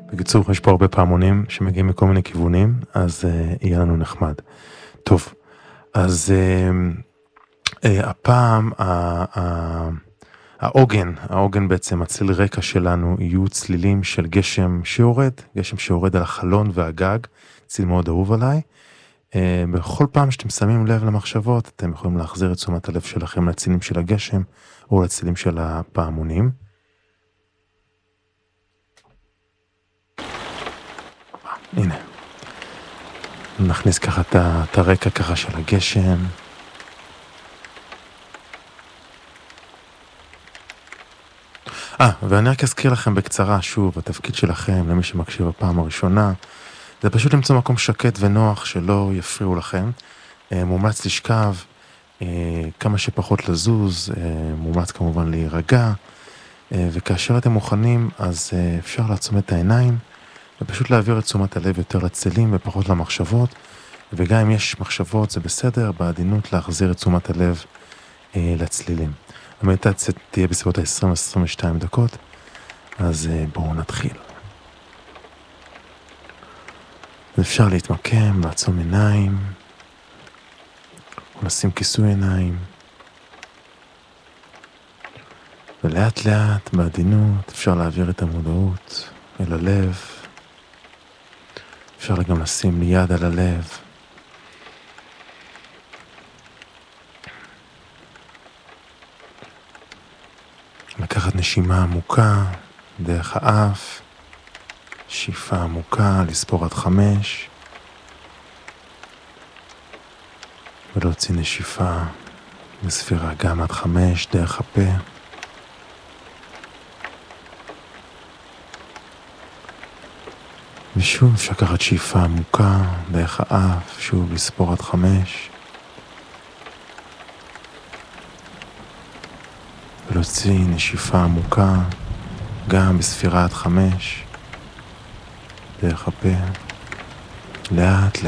בקיצור, יש פה הרבה פעמונים שמגיעים מכל מיני כיוונים, אז יהיה לנו נחמד. טוב, אז הפעם העוגן בעצם, הצליל רקע שלנו יהיו צלילים של גשם שיורד על החלון והגג, צליל מאוד אהוב עליי. בכל פעם שאתם שמים לב למחשבות, אתם יכולים להחזיר את תשומת הלב שלכם לצלילים של הגשם, או לצלילים של הפעמונים. הנה, נכניס ככה את הרקע ככה של הגשם. ואני רק אזכיר לכם בקצרה, שוב, התפקיד שלכם, למי שמקשיב בפעם הראשונה, זה פשוט למצוא מקום שקט ונוח שלא יפריעו לכם. מומלץ לשכב, כמה שפחות לזוז, מומלץ כמובן להירגע, וכאשר אתם מוכנים, אז אפשר לעצום את העיניים, ופשוט להעביר את תשומת הלב יותר לצלילים ופחות למחשבות, וגם אם יש מחשבות זה בסדר, בעדינות להחזיר את תשומת הלב לצלילים. המדיטציה תהיה בסביבות ה-20-22 דקות, אז בואו נתחיל. אפשר להתמקם, לעצום עיניים, ונשים כיסוי עיניים, ולאט לאט בעדינות אפשר להעביר את המודעות אל הלב. אפשר גם לשים יד על הלב. לקחת נשימה עמוקה דרך האף, שאיפה עמוקה, לספור עד 5, ולהוציא נשיפה בספירה גם עד 5 דרך הפה. ושוב אפשר לקחת שאיפה עמוקה דרך האף, שוב לספור עד 5, ולהוציא נשיפה עמוקה גם בספירה עד 5 דרך הפה, לאט לאט.